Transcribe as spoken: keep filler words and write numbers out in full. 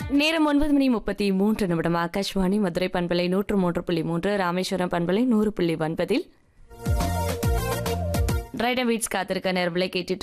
நேரம் ஒன்பது மணி முப்பத்தி மூன்று நிமிடம். ஆகாஷ்வாணி மதுரை பண்பலை நூற்று மூன்று புள்ளி மூன்று, ராமேஸ்வரம் பண்பலை நூறு புள்ளி ஒன்பதில் ரைடர் வீட்ஸ் காத்திருக்க நேர்களை கேட்டுட்டு